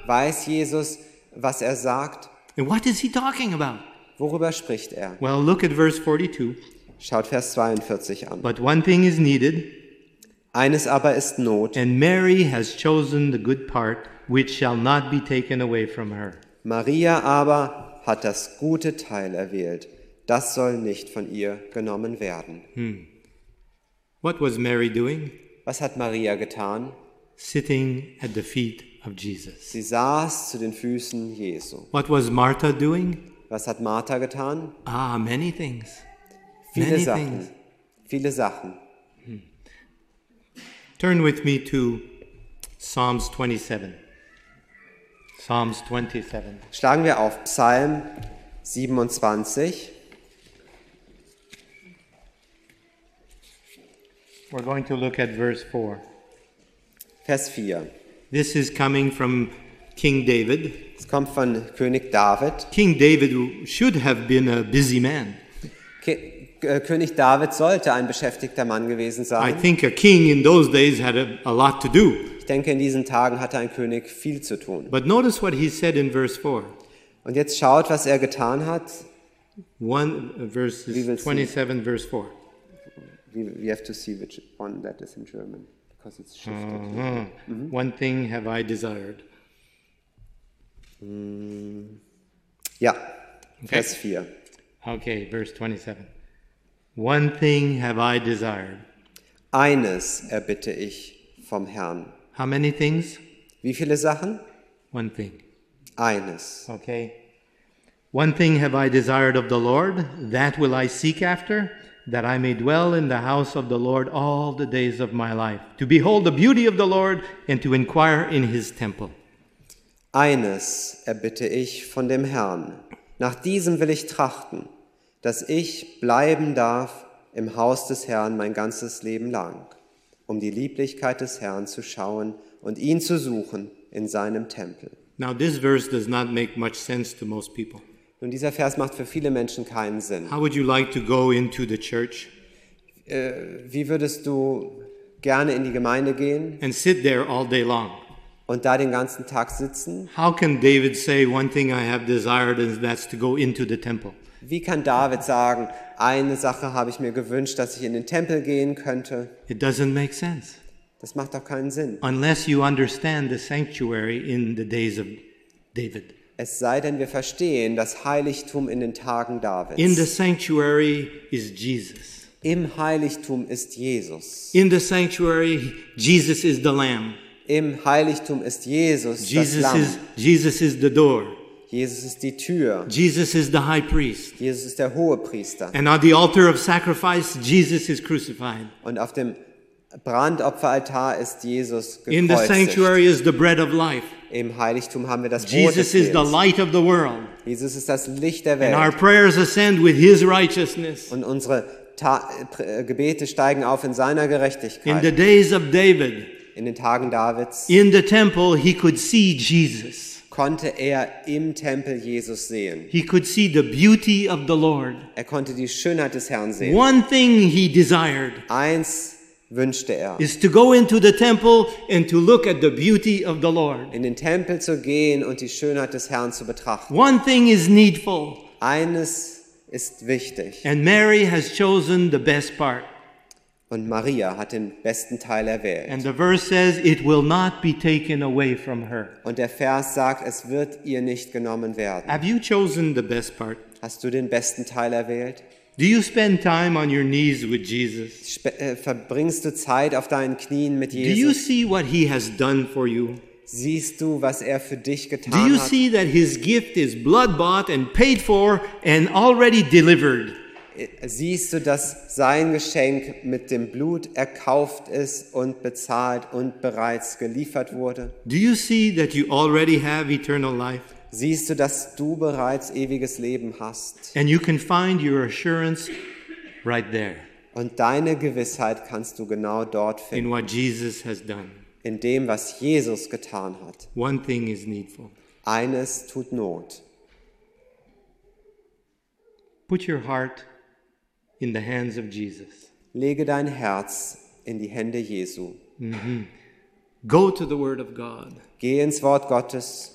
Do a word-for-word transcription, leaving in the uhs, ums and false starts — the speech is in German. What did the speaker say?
Weiß Jesus, was er sagt? And what is he talking about? Worüber spricht er? Well, look at verse forty-two. Schaut Vers zweiundvierzig an. But one thing is needed, Eines aber ist Not. and Mary has chosen the good part, which shall not be taken away from her. Maria aber hat das gute Teil erwählt. Das soll nicht von ihr genommen werden. Hmm. What was Mary doing? Was hat Maria getan? Sitting at the feet of Jesus. Sie saß zu den Füßen Jesu. What was Martha doing? Was hat Martha getan? Ah, many things. Viele Many Sachen. things. Viele Sachen. Turn with me to Psalms twenty-seven. Psalms twenty-seven. Schlagen wir auf Psalm siebenundzwanzig. We're going to look at verse four. Vers vier. This is coming from King David. Es kommt von König David. King David should have been a busy man. Ke- äh, König David sollte ein beschäftigter Mann gewesen I sein. think a king in those days had a, a lot to do. Ich denke, in diesen Tagen hatte ein König viel zu tun. But notice what he said in verse four. Und jetzt schaut, was er getan hat. One uh, We will verses see. twenty-seven, verse four. We, we have to see which one that is in German, because it's shifted. Uh-huh. One thing have I desired. Ja, Vers vier. Okay, verse twenty-seven. One thing have I desired. Eines erbitte ich vom Herrn. How many things? Wie viele Sachen? One thing. Eines. Okay. One thing have I desired of the Lord, that will I seek after, that I may dwell in the house of the Lord all the days of my life, to behold the beauty of the Lord and to inquire in his temple. Eines erbitte ich von dem Herrn. Nach diesem will ich trachten, dass ich bleiben darf im Haus des Herrn mein ganzes Leben lang, um die Lieblichkeit des Herrn zu schauen und ihn zu suchen in seinem Tempel. Now this verse does not make much sense to most people. Nun, dieser Vers macht für viele Menschen keinen Sinn. How would you like to go into the church Äh, wie würdest du gerne in die Gemeinde gehen and sit there all day long? und da den ganzen Tag sitzen? How can David say, one thing I have desired, and that's to go into the temple? Wie kann David sagen, eine Sache habe ich mir gewünscht, dass ich in den Tempel gehen könnte? It doesn't make sense Das macht doch keinen Sinn. unless you understand the sanctuary in the days of David. Es sei denn, wir verstehen das Heiligtum in den Tagen Davids. In the sanctuary is Jesus. Im Heiligtum ist Jesus. In the sanctuary, Jesus is the Lamb. Im Heiligtum ist Jesus das Jesus Lamm. is, Jesus is the door. Jesus ist die Tür. Jesus is the high priest. Jesus ist der Hohepriester. And on the altar of sacrifice, Jesus is crucified. Und auf dem Brandopferaltar ist Jesus In the gekreuzigt. sanctuary is the bread of life. Im Heiligtum haben wir das Brot Jesus des is the Lebens. light of the world. Jesus ist das Licht der And our Welt. prayers ascend with his righteousness. Und unsere Ta äh, Gebete steigen auf in seiner In Gerechtigkeit. the days of David, In den Tagen Davids in the temple, he could see Jesus. konnte er im Tempel Jesus sehen. He could see the beauty of the Lord. Er konnte die Schönheit des Herrn sehen. One thing he desired Eins wünschte er, is to go into the temple and to look at the beauty of the Lord. in den Tempel zu gehen und die Schönheit des Herrn zu betrachten. One thing is needful, Eines ist wichtig. and Mary has chosen the best part. Und Maria hat den besten Teil erwählt. And the verse says, it will not be taken away from her. Und der Vers sagt, es wird ihr nicht genommen werden. Have you chosen the best part? Hast du den besten Teil erwählt? Do you spend time on your knees with Jesus? Spe äh, verbringst du Zeit auf deinen Knien mit Do you Jesus? see what he has done for you? Siehst du, was er für dich Do you getan hat? see that his gift is blood-bought and paid for and already delivered? Siehst du, dass sein Geschenk mit dem Blut erkauft ist und bezahlt und bereits geliefert wurde? Do you see that you already have eternal life? Siehst du, dass du bereits ewiges Leben hast? And you can find your assurance right there Und deine Gewissheit kannst du genau dort in finden, what Jesus has done. in dem, was Jesus getan hat. One thing is needful. Eines tut Not. Put your heart in the hands of Jesus. Lege dein Herz in die Hände Jesu. Go to the Word of God. Geh ins Wort Gottes